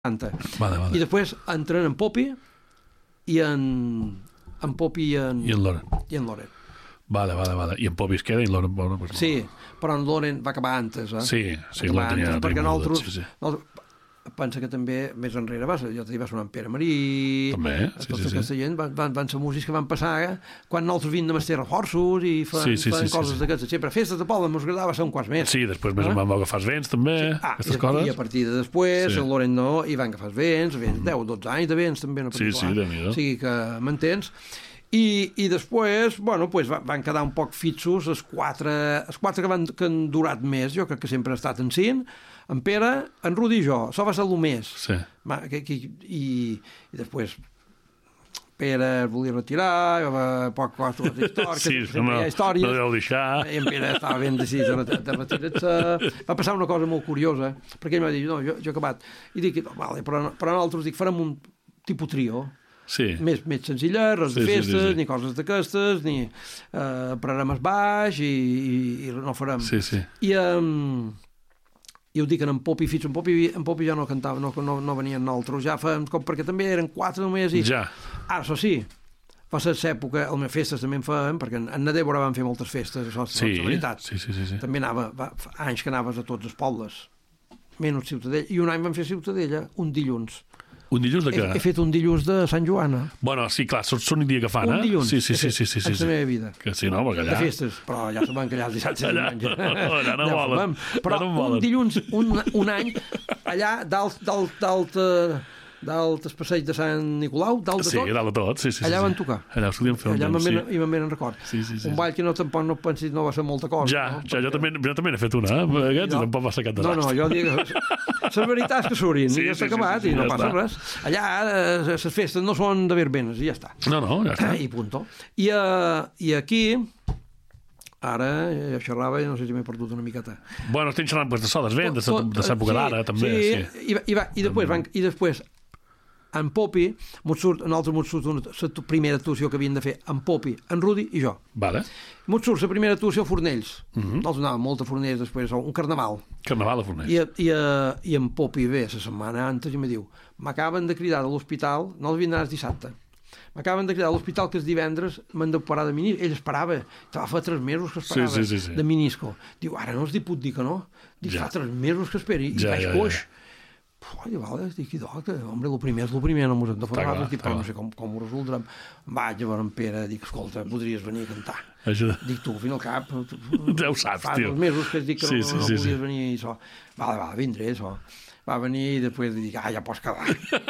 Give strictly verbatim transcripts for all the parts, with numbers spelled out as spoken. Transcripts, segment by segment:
Vale, vale. I després entren en Popi i en, en Popi i en, I en Loren. I en Loren. Vale, vale, vale. I en Popi es queda i en Loren... Bueno, pues no. Sí, però en Loren va acabar antes, eh? Sí, sí, va acabar tenia antes, perquè nosaltres, sí, sí. nosaltres... Pensa que també, més enrere, va, jo t'hi va sonar en Pere Marí, també, sí, tota sí, aquesta sí. gent, van, van, van ser músics que van passar eh? Quan nosaltres vinc de Master reforços i fan, sí, sí, fan sí, coses sí, sí. d'aquestes. Sempre festes de poble, mos agradava ser un quart més. Sí, després més eh? em van agafar els vents, també, sí. ah, aquestes i, coses. I a partir de després, sí. el Loren no, i van agafar els vents, vents deu, dotze anys de vents, també, no sí, sí, o sigui que m'entens. I, i després, bueno, pues van quedar un poc fitxos els quatre, els quatre que, van, que han durat més, jo crec que sempre ha estat en cinc, en Pere, en Rudi i jo, això va ser el més. Sí. Ma, que, que, i, I després Pere es volia retirar, va poc coses històriques, sí, no, hi ha històries, no deu deixar. I en Pere estava ben decidit de, de retirar-se. Va passar una cosa molt curiosa, perquè ell m'ha dit, no, jo, jo he acabat. I dic, no, vale, però, però nosaltres dic, farem un tipus trio, sí. més, més senzilla, res de sí, festes, sí, sí, sí. ni coses d'aquestes, ni eh, pararem el baix i, i, i no farem. Sí, sí. I, um, i ho dic en Popi, fins en Popi, en Popi ja no cantava, no, no, no venien nosaltres, ja fem, com, perquè també eren quatre només. I... Ja. Ara, això sí, va ser l'època, a les festes també en fèiem, perquè en Nadebora van fer moltes festes, això és sí, la veritat. Sí, sí, sí, sí. També anava, va, anys que anaves a tots els pobles, menys Ciutadella, i un any vam fer Ciutadella, un dilluns. Un dilluns de què? He, he fet un dilluns de Sant Joana. Bueno, sí, clar, són, són un dia que fan, un eh? dilluns. Sí, sí, sí, sí, sí, sí, en la meva vida. Que sí, no, perquè allà... De festes, però ja sabem que allà els dissabtes allà, allà, allà no ja volen. Però no un volen. dilluns, un, un any, allà dalt, dalt, dalt, dalt el passeig de Sant Nicolau, dalt de sí, tot. Sí, dalt de tot, sí, sí. Allà sí, van tocar. Allà ho solíem fer. Allà temps, me'n sí. me'n me'n record. Sí, sí, sí, un ball que no tampoc no pensis no va ser molta cosa. Ja, no? ja Perquè... jo, també, jo també n'he fet una, eh? Aquest no, tampoc va ser cap desastre. No, no, jo dic... Les veritats que s'obrin, sí, i ja s'ha sí, acabat, sí, sí, i no ja passa està. res. Allà les festes no són de verbenes, i ja està. No, no, ja està. I punto. I, uh, i aquí... Ara, jo xerrava i no sé si m'he perdut una miqueta. Bueno, estem xerrant pues, de so des vents, de l'època sí, d'ara, també. Sí, sí. I, i, va, i, després, van, i després en Popi, mos surt, en altre mos surt una, la primera actuació que havien de fer en Popi, en Rudi i jo. Vale. Mos surt la primera actuació a Fornells. Uh Mhm. -huh. Nosaltres anàvem molt a Fornells després, un carnaval. Carnaval de Fornells. I, i, i en Popi ve la setmana antes i me diu, m'acaben de cridar de l'hospital, no els havien d'anar dissabte, m'acaben de cridar a l'hospital que els divendres m'han d'operar de menisco. Ell esperava, estava fa tres mesos que esperava sí, sí, sí, sí. de menisco. Diu, ara no els puc dir que no. Dic, ja. fa tres mesos que esperi, ja, i vaig ja, coix. Ja. Ui, vale, dic, idò, que, hombre, el primer és el primer, no mos hem de fer clar, dic, però no sé com, com ho resoldrem. Vaig a veure en Pere, dic, escolta, podries venir a cantar. Ajuda. Dic, tu, al fin al cap, ja ho saps, fa tio. dos mesos que es dic que sí, no, sí, no sí, podies sí. venir i això. Vale, vale, vindré, això. Va venir i després dic, ah, ja pots quedar.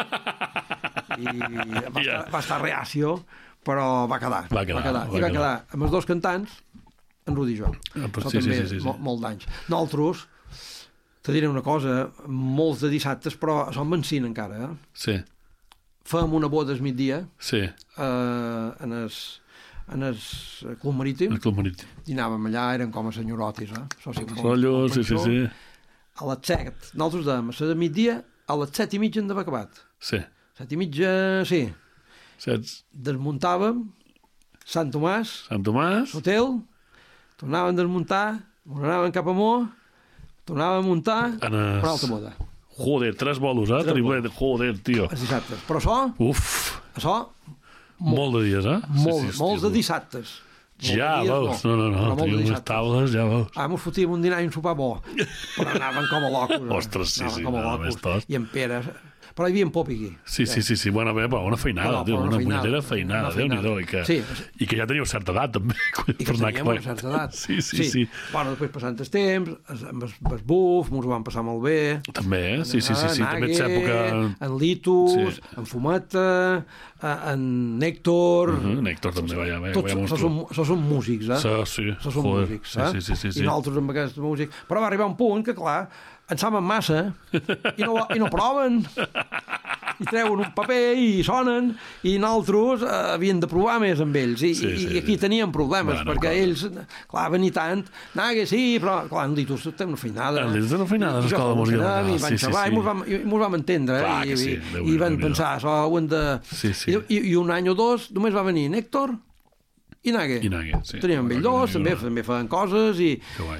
I va, ja. estar, va estar reacio, però va quedar. Va quedar, va quedar. va I va quedar. quedar amb els dos cantants, en Rudi i jo. Ah, però Això sí, també sí, sí, sí. Molt, molt d'anys. Nosaltres, te diré una cosa, molts de dissabtes, però som vencint encara, eh? Sí. Fem una boda al migdia Sí. eh, en el en el Club Marítim. El Club Marítim. Dinàvem allà, eren com a senyorotis, eh? Això sí, Rotllo, sí, sí, sí. A les set, nosaltres dèiem, a la de migdia, a les set i mitja hem d'haver acabat. Sí. Set i mitja, sí. Saps? Desmuntàvem, Sant Tomàs, Sant Tomàs. l'hotel, tornàvem a desmuntar, anàvem cap a Mo, tornàvem a muntar, En es... per alta moda. Joder, tres bolos, eh? Tres Triplet, joder, tio. Els dissabtes. Però això, Uf, això, molt de dies, eh? molt, sí, sí, molts de tio. dissabtes. Ja Molts de dies, veus, no, no, no, però molts de tenim unes dissabtes. taules, ja veus. Ah, mos fotíem un dinar i un sopar bo, però anaven com a locos. eh? Ostres, sí, Anaven sí, com a nada locos. més tot. I en Pere... Però hi havia en Popi aquí. Sí, sí, sí, sí, bueno, bé, però una feinada, No, no, tio, però una una feinada, punyetera feinada, una Déu-n'hi-do, feinada. i que, Sí. i que ja teníeu certa edat, també, I que per anar teníem una certa edat. Sí, sí, sí. Bueno, després passant el temps, es- amb el, el buf, mos ho vam passar molt bé. També, eh? Sí, sí, sí, sí, en també ets Ague, època... en Litus, Sí. en Fumata, eh, en Néctor... Uh -huh, Néctor també, veia, veia, Tots, veia això, monstru. són, això són músics, eh? Sí, sí, Això són joder, músics, sí, eh? sí, sí, sí, sí. I nosaltres amb aquest músic... Però va arribar un punt que, clar, en saben massa i no, i no proven i treuen un paper i sonen i nosaltres eh, havien de provar més amb ells i, Sí, sí, i aquí sí. teníem problemes Bueno, perquè clar. ells, clar, venir tant nague, sí, però clar, en Litus té una feinada En Litus té una feinada, I jo l'escola de música de funcionava, i Granada, van sí, sí, xerrar sí. i mos vam, i mos vam entendre Clar i, que sí, i, Déu-n'hi-do, i van Déu-n'hi-do. pensar això ho hem de... Sí, sí. I, i, i un any o dos només va venir Néctor i Nague. I Nague, sí. Teníem amb ell dos, també, també feien coses i Que guai.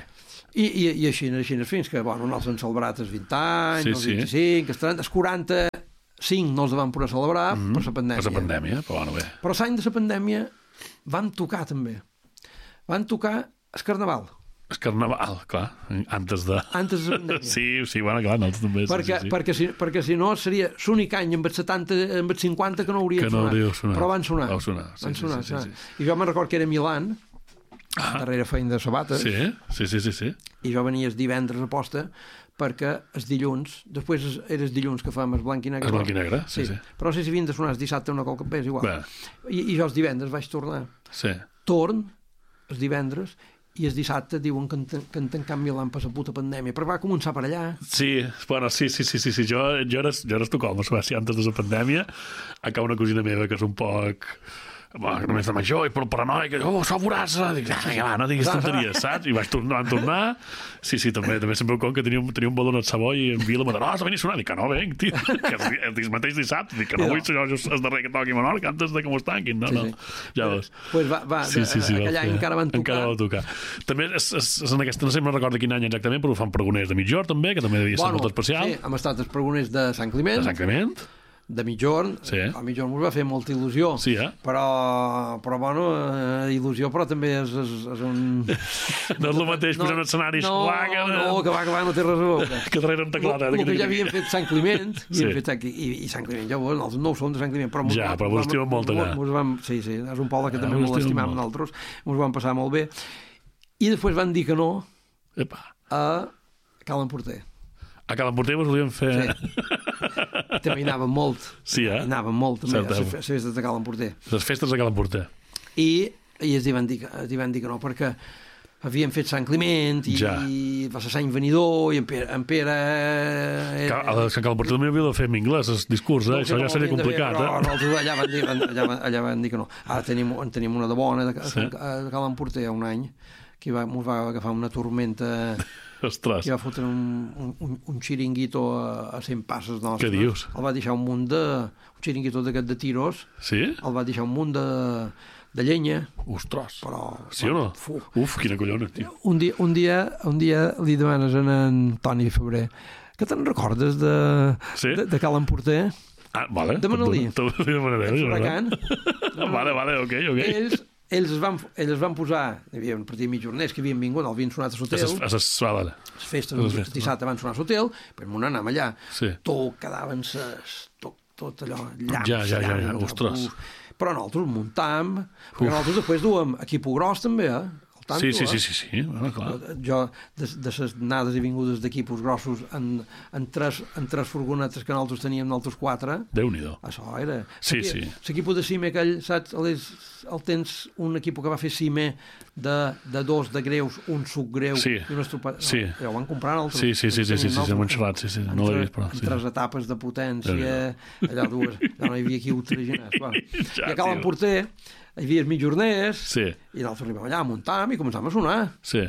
I, i, i així, així, fins que, bueno, no els han celebrat els vint anys, Sí, els sí. vint-i-cinc, els trenta, els quaranta-cinc no els van poder celebrar Mm, per la pandèmia. Per la pandèmia, però bueno, bé. Però l'any de la pandèmia van tocar també. Van tocar el Carnaval. El carnaval, clar, antes de... Antes de la pandèmia. Sí, sí, bueno, clar, nosaltres també. perquè, sí, sí. perquè, si, perquè si no seria l'únic any amb el setanta, amb el cinquanta que no hauria Que no sonat. hauria sonat. Però van sonar. Van sonar, sí, van sí, sonar, sí, sí, sonar. sí. I jo me'n record que era a Milan, Ah. darrere feina de sabates, Sí, sí, sí, sí, sí. i jo venia el divendres a posta perquè els dilluns, després es- era el dilluns que fèiem el blanc i negre. El blanc i negre, sí, sí. Però no sé si havien de sonar el dissabte o una cosa, bé, és igual. Bé. I, I jo els divendres vaig tornar. Sí. Torn, els divendres, i el dissabte diuen que han, tan- que han tancat Milan per la puta pandèmia, perquè va començar per allà. Sí, bueno, sí, sí, sí, sí, sí. Jo, jo, era, jo era a Estocolm, a Suècia, antes de la pandèmia. Acá una cosina meva que és un poc... Bueno, només de major i per paranoica, oh, sou vorassa, dic, ah, ja va, no diguis tonteries, saps? I vaig tornar, van tornar, sí, sí, també, també sempre com que tenia un, tenia un baló en Savoy i en Vila, m'ha dit, no, has de venir a sonar, dic, que no venc, tio, que és el, el mateix dissabte, dic, que no vull ser jo el darrer que toqui a Menorca antes de que m'ho tanquin, no, Sí, no, sí. ja veus. Pues va, va, Sí, sí, sí, aquell va any fer- encara van tocar. Encara va tocar. També és, és, és en aquesta, no sé, no recordo quin any exactament, però ho fan pregoners de mitjorn, també, que també devia ser molt especial. Sí, hem estat els pregoners de Sant Climent, De Sant Clement. de mitjorn. Sí. A mitjorn us va fer molta il·lusió. Sí, eh? Però, però bueno, eh, il·lusió, però també és, és, és un... No és el mateix posar un escenari, no, va, que, no, que va, que va, no té res a veure. que darrere un teclat. El que ja havíem fet Sant Climent, Sí. sí. fet, i, i Sant Climent, ja ho, nosaltres no ho som de Sant Climent, però... mos Ja, vam- però vos vam- estimem molt allà. mos vam, sí, sí, és un poble que Ah, també vos molt estimem estimam molt. nosaltres, ens vam passar molt bé. I després van dir que no Epa. a Cal Emporter. A Cal Emporter vos volíem fer... Sí. També hi anàvem molt. Sí, eh? Hi anàvem molt, també, Cert, a eh? les fe- festes de Cal Emporter. Les festes de Cal Emporter. I, i es van dir, que- es van dir que no, perquè havíem fet Sant Climent i, Ja. i va ser Sant Venidor i en Pere... En Pere eh, Cal, a Cal Emporter també havia de fer en anglès, el discurs, eh? no, Això que ja no seria ho havien de fer, complicat, però eh? nosaltres allà van, dir, allà, van, allà van dir que no. Ara tenim, en tenim una de bona de, Sí. a Cal Emporter un any, que va, ens va agafar una tormenta Ostres, i va fotre un, un, un, un xiringuito a, a cent passes nostres. Què dius? El va deixar un munt de... Un xiringuito d'aquest de tiros, sí? el va deixar un munt de, de llenya, Ostres. però... Sí o no? Fu. Uf, quina collona, tio. Un dia, un dia, un dia li demanes a en Toni Febrer que te'n recordes de, Sí? de, de Cal Emporter? Ah, vale. Demana-li. Te li demanaré. El jo, Huracan. no? Vale, vale, ok, ok. Ells, ells, es van, ells es van posar, hi havia un partit mitjorners que havien vingut, el havien sonat a A l'hotel, ses- a ses- va, vale. les festes, les el festes, dissabte van sonar a l'hotel, però m'ho anàvem allà, Sí. tot quedaven ses, tot, tot allò, llamps, Ja, ja, ja, ja, llamps, ostres. uf. Però nosaltres muntàvem, perquè nosaltres després duem equip gros també, eh? Al tanto, Sí, sí, eh? sí, sí, sí. Bueno, clar. Jo, de, de les anades i vingudes d'equipos grossos en, en, tres, en tres furgonetes que nosaltres teníem, nosaltres quatre, Déu-n'hi-do. això era... Sí, L'equip- sí. L'equip de cime aquell, saps? El, el tens un equip que va fer cime de, de dos de greus, un subgreu Sí. i un estupat... Sí. No, ja ho van comprar nosaltres. Sí, sí, sí, sí, sí, sí, sí, Nosaltres, a Montserrat, sí, sí, no l'he vist, però En sí. tres etapes de potència, allà dues, allà no hi havia qui ho traginés. Va. Ja, I a Cal tio. Emporter hi havia els mitjorners Sí, i nosaltres arribàvem allà, muntàvem i començàvem a sonar. sí.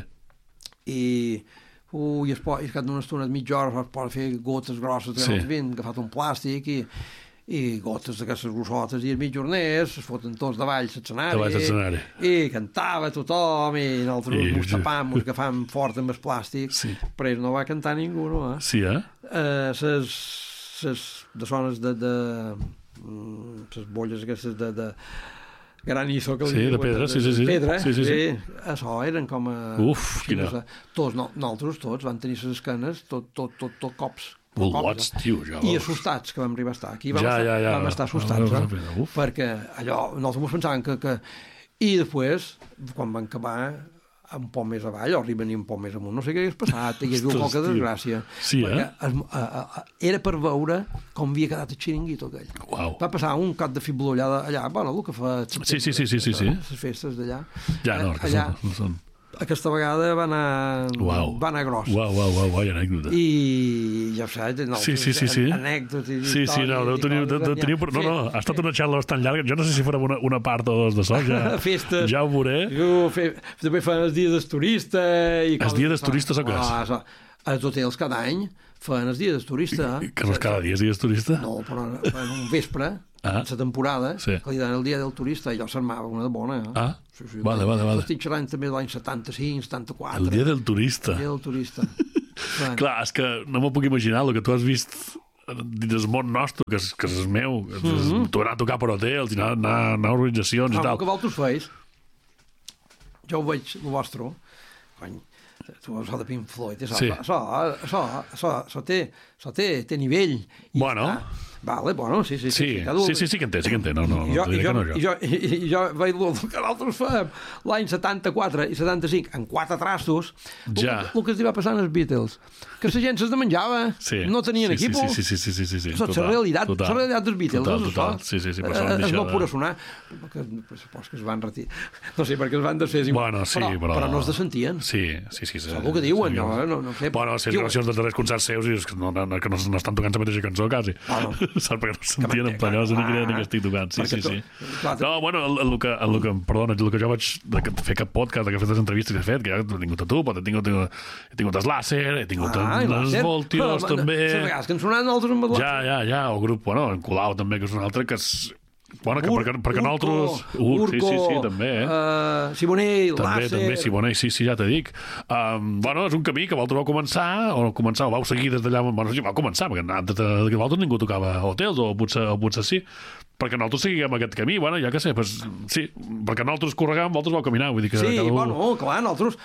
I ui, es pot, i es quedat una estona mitja hora es pot fer gotes grosses que Sí. sí. havien agafat un plàstic i, i gotes d'aquestes grossotes i els mitjorners es foten tots davall l'escenari Davall l'escenari. i cantava tothom i nosaltres I- ens tapàvem, ens agafàvem fort amb el plàstic Sí. però ells no va cantar ningú no, eh? Sí, eh? Eh, ses, ses de zones de, de mm, ses bolles aquestes de, de granizo que li Sí, de diuen, pedra, sí, sí, sí. pedra, Sí, sí, sí. això eren com a Uf, així, quina- no sé, tots, no, nosaltres tots van tenir les esquenes tot, tot, tot, tot cops tot Bollots, cops, eh? tio, ja i veus. assustats que vam arribar a estar aquí vam, Ja, estar, ja, ja. vam estar assustats Vam eh? veure, uf. perquè allò, nosaltres ens pensàvem que, que... i després, quan van acabar un poc més avall, o arriben un poc més amunt, no sé què hagués passat, hi hagués hagut Ostres, poca tio. desgràcia. Sí, perquè eh? es, a, a, a, era per veure com havia quedat el xiringuito aquell. Uau. Va passar un cap de fibló allà, allà bueno, el que fa... Sí, sí, sí, sí, sí, sí. Les festes d'allà. Ja, no, que allà, són, no són... aquesta vegada va anar, Uau. va anar gros. Uau, uau, uau, uau, anècdota. I ja ho saps, no, Sí, sí, sí, sí. anècdotes i Sí, sí, no, deu tenir, deu, deu tenir, no, no, ha estat una xarra bastant llarga. Jo no sé si farem una, una part o dos de so, ja, Festes. ja ho veuré. Jo fe, també fan els dies del turista. I Els dies del turista són què és? Ah, els hotels cada any fan els dies del turista. Que no és cada dia, si és turista. No, però fan un vespre, Ah. la temporada, Sí. que li donen el dia del turista, i allò s'armava una de bona. Eh? Ah, sí, sí, vale, vale, vale. Estic xerrant també de l'any setanta-cinc, setanta-quatre. El dia del turista. El dia del turista. Bueno. Clar, és que no me puc imaginar el que tu has vist dins del món nostre, que és, que és meu. Mm -hmm. Tu anar a tocar per hotels i anar, anar, anar a organitzacions Ah, i tal. el que vosaltres feis, jo ho veig, el vostre, cony, tu això de Pink Floyd, això, Sí. això, això, això, això, té, això té, té nivell. I Bueno. està. Vale, bueno, sí, sí. Sí, cada un- sí, sí, sí que en té, sí que en té. No, no, I jo, no, i diré jo, que no, jo. i jo, i, i jo veig el que nosaltres fèiem l'any setanta-quatre i setanta-cinc en quatre trastos, Ja. el, el que els va passar als Beatles, que la gent se'ls de menjava, Sí. no tenien sí, equipo. Sí, sí, sí, sí, sí, sí. Això és la realitat, la realitat dels Beatles. Total, és total. això. Sí, sí, sí, per Eh, això es deixa va de- pura sonar, que, supos que es van retirar. No sé, perquè es van desfer. Bueno, sí, però... però no es dessentien. Sí, sí, sí. sí És el que diuen, sí, no, no, no sé. Bueno, si és Diuen- gravacions dels darrers concerts seus i és que no, no, que no, no estan tocant la mateixa cançó, quasi. Ah, no. Saps? Perquè no se sentien en clar, planyós ni clar. que, ni que estic tocant. Sí, Perquè sí, tu- sí. clar, tu- No, bueno, el, el, que, el que, perdona, el que jo vaig de que- fer cap podcast, de que he fet les entrevistes que he fet, que ja he tingut a tu, però he tingut, he tingut els Làser, he tingut Ah, i els Làser. Voltios, Però, també. Les vegades que han sonat nosaltres amb el Ja, ja, ja, el grup, bueno, en Colau també, que és un altre que és... Bueno, que Ur- perquè, perquè Urco, nosaltres... Ur, sí, sí, sí, també, eh? Uh, Sibonell, També, Làser... també, Siboney, sí, sí, ja te dic. Um, bueno, és un camí que vosaltres vau començar, o començar, o vau seguir des d'allà... Bueno, sí, vau començar, perquè antes de que vosaltres ningú tocava a hotels, o potser, o potser sí, perquè nosaltres seguíem aquest camí, bueno, ja que sé, pues, sí, perquè nosaltres corregàvem, vosaltres vau caminar, vull dir que... Sí, cada un... bueno, clar, nosaltres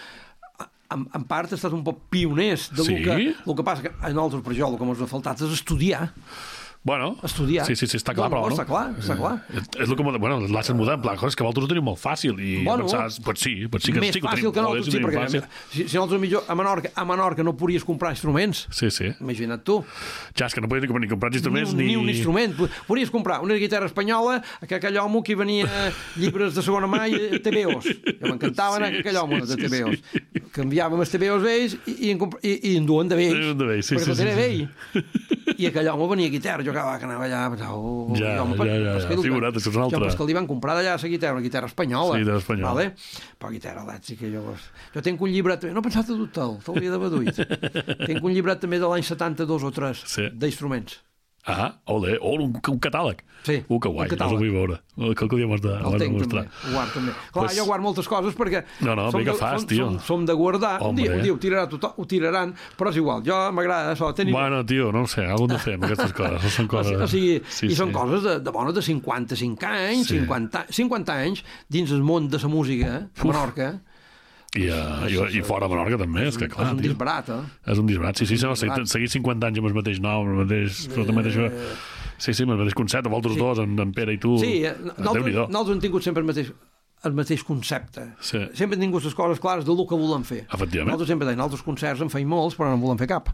en, en part ha estat un poc pioners de Sí? lo que, el que passa que a nosaltres, per això, el que ens ha faltat és estudiar. Bueno, Estudiar. Sí, sí, sí, està clar, Bueno, però no. està clar, està clar. És, és el que, bueno, l'has mudat, en plan, és que vosaltres ho teniu molt fàcil, i Bueno, pensaves, pues sí, pues sí que Més sí que ho fàcil tenim que molt, nosaltres, sí, sí, ho tenim perquè fàcil. si, si nosaltres millor a Menorca, a Menorca no podries comprar instruments, Sí, sí. imagina't tu. Ja, és que no podies ni, ni comprar instruments, ni, un, ni un instrument. Podries comprar una guitarra espanyola, que aquell home que venia llibres de segona mà i T V Os. Jo m'encantaven Sí, aquell home de sí, T V Os. sí. Canviàvem els T V Os vells i, i, en comp- i, i en duen de vells. En duen de vells, sí, perquè sí, tot sí, era sí. vell. I aquell home venia a guitarra, jo acabava que anava allà, pensava, oh, Ja, home, ja, ja, però és que ja. el- Figura't, això és una altra. Jo, però és que li van comprar d'allà la guitarra, una guitarra espanyola. Sí, guitarra espanyola. Vale? Però guitarra elèctrica, jo... Jo tinc un llibret, no he pensat a dubtar-lo, t'hauria d'haver duit. Tinc un llibret també de l'any setanta-dos o tres, Sí. d'instruments. Ah, ole, oh, un, un catàleg. Sí, Uh, que guai, un no catàleg. ho vull veure. Qualque dia m'has de, El m'has de tinc mostrar. també, ho guard també. Clar, Pues- jo guard moltes coses perquè No, no, som bé que de, fas, som, tio. Som, som de guardar. Un Home. dia, un dia ho, tirarà tothom, ho tiraran, però és igual. Jo m'agrada això. Tenir... Bueno, tio, no ho sé, algú hem de fer amb aquestes coses. No són O coses... sigui, o sigui, sí, i són sí. coses de, de bones de cinquanta-cinc anys, Sí. cinquanta, cinquanta anys, dins el món de la música, a Menorca. I, uh, i, I fora de Menorca també, és que clar, és un tio. disbarat, eh? És un disbarat. Sí, sí, sí, disbarat. seguir, seguir cinquanta anys amb el mateix nom, amb el mateix... Amb el mateix... Sí, sí, amb el mateix concepte, vosaltres Sí. dos, en, en Pere i tu... Sí, eh, nosaltres, Déu-n'hi-do. nosaltres hem tingut sempre el mateix, el mateix concepte. Sí. Sempre hem tingut les coses clares del que volem fer. Efectivament. Nosaltres sempre deien, altres concerts en feim molts, però no en volem fer cap.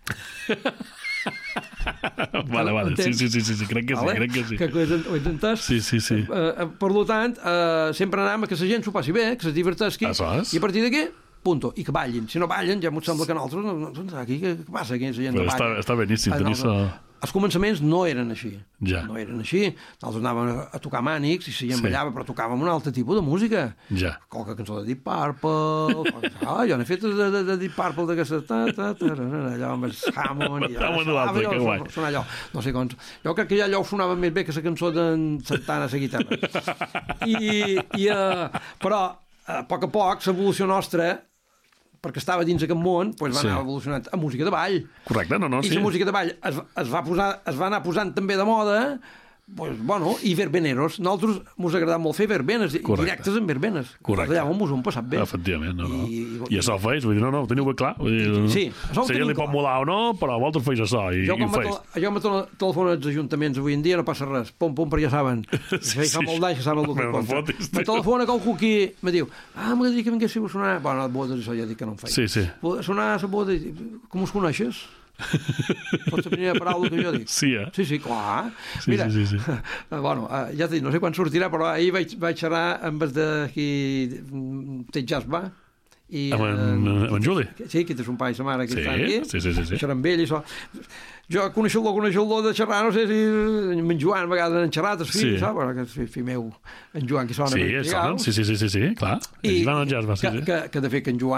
Vale, vale, sí, sí, sí, sí, sí, crec que sí, Vale? crec que sí. Que ho he- ho he entès? Sí, sí, sí. Eh, eh, per tant, eh, sempre anàvem a que la gent s'ho passi bé, que se divertisqui, Això és. i a partir d'aquí, punto, i que ballin. Si no ballen, ja m'ho sembla que nosaltres, no, no, no, aquí, què, què passa aquí, la gent Però no està, balla? està beníssim, Ah, tenir no, no. sa... Els començaments no eren així. Ja. No eren així. Nosaltres anàvem a, a tocar mànics i si gent Sí. ballava, però tocàvem un altre tipus de música. Ja. Qualque cançó de Deep Purple, qualque... ah, jo n'he fet de, de, de Deep Purple d'aquesta... Ta, ta, ta, allò amb el Hammond... I Hammond allò, l'altre, allò, que guai. Sonar allò, no sé com... Jo crec que ja allò sonava més bé que la cançó d'en Santana a la guitarra. I, i, uh, però, a poc a poc, l'evolució nostra, perquè estava dins aquest món, doncs va Sí. anar evolucionant a música de ball. Correcte, no, no, I sí. la música de ball es, es, va posar, es va anar posant també de moda, pues, bueno, i verbeneros. Nosaltres mos ha agradat molt fer verbenes, Correcte. directes en verbenes. Correcte. Allà on mos ho hem passat bé. Efectivament, no, no. I- I, I això ho feis, vull dir, no, no, ho teniu bé clar. Vull dir, Sí, això ho si tenim li pot clar. molar o no, però vosaltres feis això i, Jo i ho quan me, feis. tel jo me tel telefono als ajuntaments avui en dia no passa res. Pum, pum, perquè ja saben. Sí, Sí, fa sí. molt d'anys que saben el que Però no compta. fotis, Me tio. telefona qualcú aquí, me diu, ah, m'agradaria que vinguéssiu a sonar... Bueno, a bodes això ja dic que no em faig. Sí, sí. Sonar a la boda, com us coneixes? Pots la primera paraula que jo dic. Sí, eh? Sí, sí, clar. Sí, Mira, sí, sí, sí. bueno, eh, ja t'he dit, no sé quan sortirà, però ahir vaig, vaig xerrar amb el d'aquí Té Jasba. I, Amb en, eh, amb en Juli? Sí, que té son pare i sa mare que Sí, estan aquí. sí, sí, sí, sí. Xerrar amb ell i això. Jo coneixo-lo, coneixo-lo de xerrar, no sé si amb en Joan a vegades han xerrat, el fill, Sí. saps? Bueno, que és fill, fill meu, en Joan, que sona Sí, ben ells legal. sonen, sí, sí, sí, sí, sí, clar. Ells van al jazz, va, sí, que, sí. que, que de fet que en Joan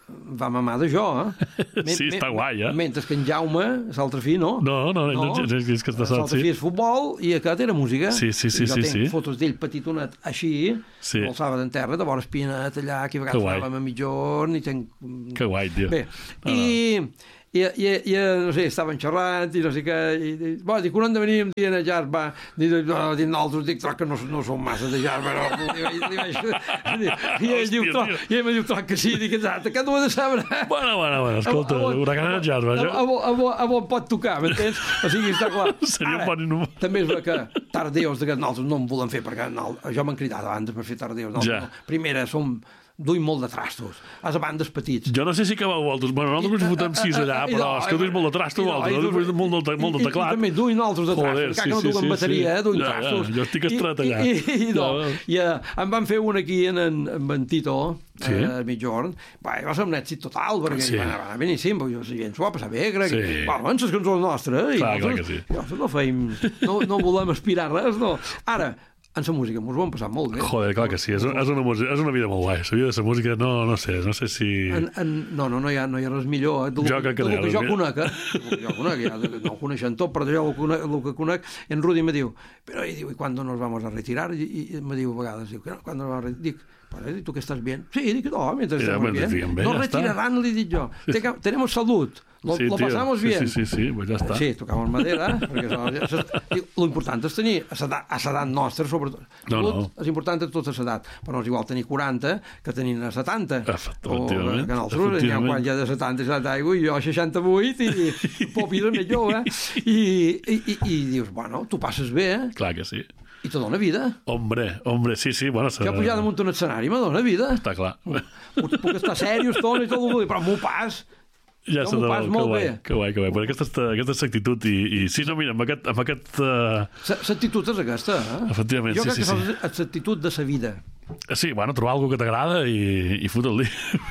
va mamar de jo, eh? Sí, està guai, eh? Mentre que en Jaume, l'altre fill, no? No, no, no, no és que està sort, l'altre sí. fill és futbol i aquest era música. Sí, sí, sí, I jo sí, tenc sí. fotos d'ell petitonet així, Sí. al Saba d'Enterra, de vora Espinet, allà, que a vegades guai. anàvem a mitjorn i tenc... Que guai, tio. Bé, No, i, i, i, i, no sé, estaven xerrant i no sé què, i, i bo, dic, on hem de venir un dia a Jarba? Dic, no, dic, nosaltres, dic, troc que no, no som massa de Jarba, no, i, i, i, i, i ell diu, troc, i ell me diu, troc que sí, dic, exacte, que no ho he de saber. Bueno, bueno, bueno, escolta, huracan en Jarba, a, a, a, a, a on pot tocar, m'entens? O sigui, està clar. Seria un bon número. També és vera que tardeus d'aquests nosaltres no en volem fer, perquè no, jo m'han cridat abans per fer tardeus. No, Ja. no. Primera, som duim molt de trastos, a les bandes petits. Jo no sé si acabeu vosaltres. Bueno, nosaltres ens fotem sis allà, però és que duis molt de trasto, vosaltres. Nosaltres molt de, molt de teclat. I, i també duim nosaltres de trastos. Joder, Encara sí, que no sí, duim sí, bateria, sí. eh, duim Ja, trastos. ja, jo estic estret allà. I, i, i, no, Ja. i uh, em van fer un aquí en, en, en en Tito, Sí. eh, a mitjorn. Va, va ser un èxit total, perquè Sí. va anar, va anar beníssim, perquè la gent s'ho va passar bé, crec. Sí. Bueno, en les cançons nostres, i Clar, clar que nosaltres, sí. nosaltres no feim, no, no volem aspirar res, no. Ara, en la música ens ho hem passat molt bé. Joder, clar que sí, és, és, una, música, és una vida molt guai. La vida de la música, no, no sé, no sé si... En, en, no, no, no hi ha, no hi ha res millor. Eh? De lo, Jo crec que de no hi lo ha que res jo millor. conec, eh? De lo que jo conec, ja, no ho coneixen tot, però jo el, conec, el que conec, en Rudi me diu, però i diu, ¿y cuándo nos vamos a retirar? I, i me diu a vegades, diu, ¿cuándo nos vamos a retirar? Dic, ¿y tú que estás bien? Sí, dic, no, mientras Ja, estamos mientras bien. digan bien, Nos ya retirarán, le dic jo. Tenga, tenemos salud, lo, sí, lo tío. pasamos Sí, bien. Sí, sí, sí, pues ja està. Sí, tocamos madera, perquè l'important és tenir a l'edat nostra, sobretot. No, no. És important a tota l'edat, però no és igual tenir quaranta que tenir a setanta. Efectivament. O que nosaltres, ja, quan ja de setanta i setanta aigua, i jo seixanta-vuit, i, i Popi és més jove, i, i, i, i dius, bueno, tu passes bé, eh? Clar que sí. I te dona vida. Hombre, hombre, sí, sí, bueno... Jo pujar damunt un escenari me dona vida. Està clar. Puc, puc estar sèrio, estona i tot el que però m'ho pas. Ja Jo m'ho pas molt guai, bé. que guai, que guai. Perquè aquesta, aquesta és l'actitud i, i sí, no, mira, amb aquest... Amb aquest uh... L'actitud és aquesta, eh? Efectivament, jo sí, crec sí, que sí. és l'actitud de sa vida. Sí, bueno, trobar alguna que t'agrada i, i fot-li.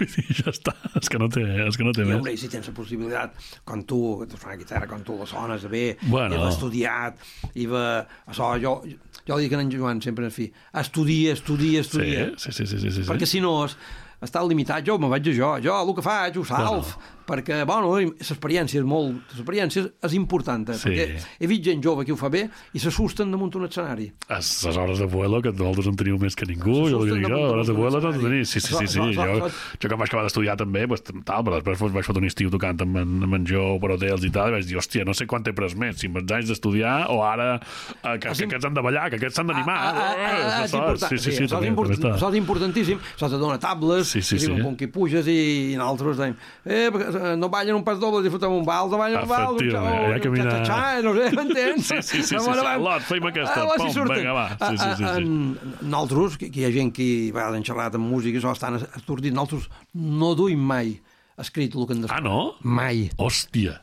Ja està, és que no té, és que no té I més. hombre, si tens la possibilitat, com tu, que tu fas una guitarra, com tu la sones bé, Bueno. i l'has estudiat, i va... Això, jo, jo dic a en Joan sempre, en fi, estudia, estudia, estudia. Sí, sí, sí, sí, sí, sí. Perquè si no, està limitat, jo me vaig a jo. Jo el que faig ho salf, Bueno. perquè, bueno, l'experiència és molt... L'experiència és important, eh? Sí. Perquè he vist gent jove que ho fa bé i s'assusten damunt un escenari. Les hores de vuelo, que vosaltres en teniu més que ningú, jo ho dic jo, hores de vuelo no en teniu. Sí, sí, sí, sí. Jo, jo que vaig acabar d'estudiar també, pues, tal, però després vaig fotre un estiu tocant amb en, amb en Jo per hotels i tal, i vaig dir, hòstia, no sé quan t'he pres més, si amb els anys d'estudiar o ara eh, que, que aquests han de ballar, que aquests s'han d'animar. Ah, ah, ah, ah, és important. Sí, sí, sí, això, també, és import... també està. això és importantíssim. Això te dona tables, Sí, sí, i sí. un punt que hi puges i, i nosaltres dèiem, eh, no ballen un pas doble, disfrutem un vals, no ballen un vals, un Efectivament, xau, ja que mira- un xatxà, no sé, m'entens? Sí, sí, sí, sí, sí. Lot, feim aquesta, Ah, si pom, surten. vinga, va. Sí, sí, sí, sí. En, nosaltres, que, que hi ha gent que a vegades han xerrat amb música, això estan estordits, nosaltres no duim mai escrit el que hem Ah, d'escriure. no? Mai, Hòstia.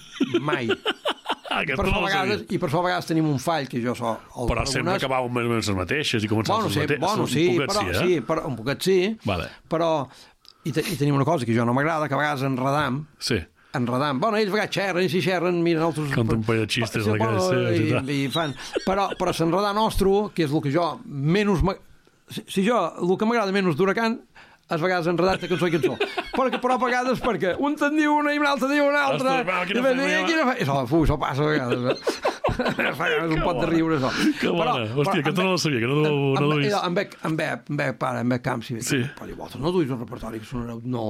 mai. Aquesta per no això, a la vegades, sabia. I per això a vegades tenim un fall, que jo so, el Però sempre reconec. acabàvem més o menys les mateixes i començàvem Bueno, les sí, mateixes. bueno, Un sí, poquet però, sí, eh? sí, però, un poquet sí, Vale. però i, te, i tenim una cosa que jo no m'agrada, que a vegades enredam, Sí. enredam. Bueno, ells a vegades xerren, i si xerren, miren altres... Canten pallatxistes, Sí, la que bueno, és, sí, i, sí, i fan... Però, però s'enredar nostre, que és el que jo menys... m'ag- Si, si jo, el que m'agrada menys d'Huracan, a vegades enredat de cançó i cançó. Perquè, però a vegades perquè un te'n diu una i un altre diu una altra. Ostres, va, quina i vam dir, feina, quina fe... Això, fu, això passa a vegades. Eh? Fa un pot de riure, això. Que bona. Hòstia, aquesta no la sabia, que no, no, no l'he vist. En Bec, en Bec, en Bec, pare, en Bec Camps, sí. Sí. Però diu, vosaltres no duis un repertori que sonareu? No.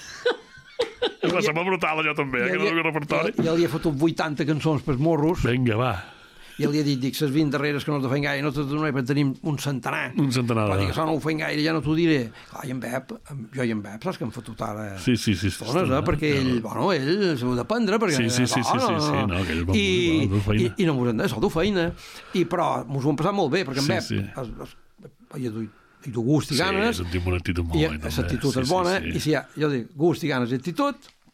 Me sembla brutal, allò també, eh, que no duc repertori. Ja li he fotut vuitanta cançons pels morros, Vinga, va. i li he dit, dic, ses vint darreres que no te feien gaire, no te donaré, perquè tenim un centenar. Un centenar Però de- dic, això no ho feien gaire, ja no t'ho diré. Clar, i en Bep, jo i en Bep, saps que hem fotut ara... Sí, sí, sí. sí, Estones, sí, eh? Perquè ell, bueno, ell s'ho ha d'aprendre, perquè... Sí, sí, sí, sí, sí, sí, no, que ell va I, molt bé, va, i, feina. i no mos hem de sol feina. I, però mos ho hem passat molt bé, perquè en Sí, Bep sí. es, es, es, hi du gust i Sí, ganes, sentim una actitud molt i bona, també. l'actitud Sí, és sí, bona, sí. i si hi ha, jo dic, gust i ganes i actitud,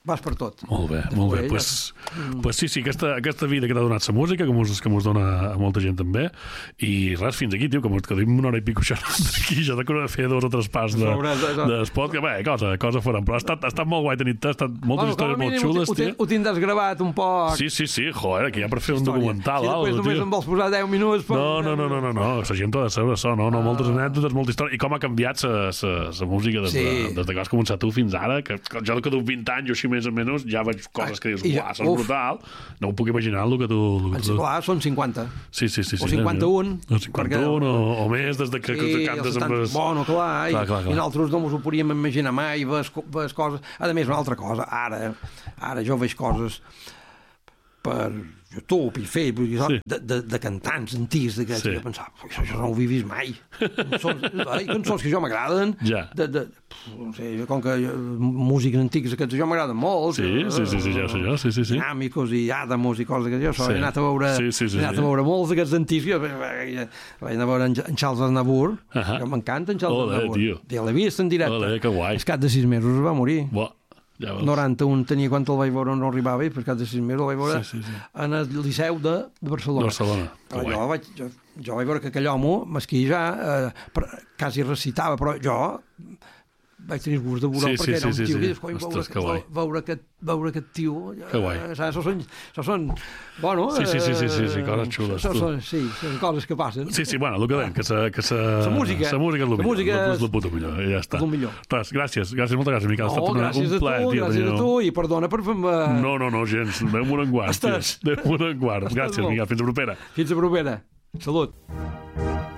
vas per tot. Molt bé, molt bé. Pues, Mm. pues sí, sí, aquesta, aquesta vida que t'ha donat la música, que mos, que mos dona a molta gent també, i res, fins aquí, tio, que, mos, que tenim una hora i pico xerrant aquí, ja de fer dos o tres pas de, de espot, que bé, cosa, cosa farem, però ha estat, ha estat molt guai tenir-te, ha estat moltes Bueno, com a històries molt mínim xules, ho, tio. ho tindràs gravat un poc. Sí, sí, sí, joder, que ja per fer un Història. documental, Si després algo, només tio. em vols posar deu minuts... Per... No, no, no, no, no, no, la gent ha de saber això, no, no, moltes anècdotes, molta història, i com ha canviat la música des, Sí. de, des de que has començat tu fins ara, que, que jo que du vint anys, jo així més o menys, ja veig coses que dius, I- uah, això és uf. brutal, no ho puc imaginar el que tu... El que tu... Clar, són cinquanta. Sí, sí, sí. O sí, cinquanta-un. O cinquanta-un, o, o més, des de que, que Sí, cantes els amb... setanta. Bueno, clar, i, Clar, clar, clar. i nosaltres no ens ho podíem imaginar mai, ves, ves coses... A més, una altra cosa, ara, ara jo veig coses per YouTube i Facebook i Sí. de, de, de cantants antics d'aquests, Sí. sí. Jo pensava, això, això no ho he vist mai. Cançons, ai, cançons que jo m'agraden, Ja. de, de, no sé, com que jo, músics antics aquests jo m'agraden molt. Sí, sí, sí, sí, ja ho sé jo, sí, sí, sí. Dinàmicos i Àdamos i coses d'aquestes. Jo Sí. he anat a veure, Sí, sí, sí, he anat sí. a veure molts d'aquests antics. Jo vaig vaig anar a veure en, en Charles Aznavour. Ahà. Que m'encanta en Charles Ole, Aznavour. tio. Ja l'he vist en directe. Ole, que guai. Al cap de sis mesos es va morir. Bo, ja veus. noranta-un tenia quan el vaig veure, no arribava, i per cap de sis mesos el vaig veure Sí, sí, sí. en el Liceu de, de Barcelona. Barcelona, que Però guai. jo, vaig, jo, jo vaig veure que aquell home, mesquí ja, eh, per, quasi recitava, però jo vaig tenir gust de veure Sí, perquè sí, era un sí, tio sí, que sí. després Ostres, veure, que guai. veure, aquest, veure aquest tio Que guai. eh, saps? Això són, això són bueno, Sí, sí, sí, sí, sí, sí, eh, coses xules, això tu. són, sí, són coses que passen. Sí, sí, bueno, el que dèiem, que sa, que sa, La música. sa música és el La millor, música és és- el puto millor, i ja està. és el millor. Res, gràcies, gràcies, moltes gràcies, Miquel. Ha No, estat una, gràcies un a tu, plaer, tio. gràcies a tenir- tu, i perdona per fer-me... No, no, no, gens, Déu-me'n en guard, tio. Estàs- Déu-me'n en guard. Estàs Gràcies, molt. Miquel, fins a propera. Fins a propera. Salut.